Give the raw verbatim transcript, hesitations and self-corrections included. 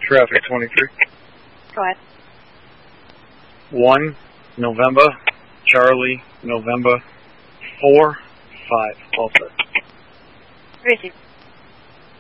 Traffic twenty-three. Go ahead. one, November, Charlie, November, four, five. All set. Receive.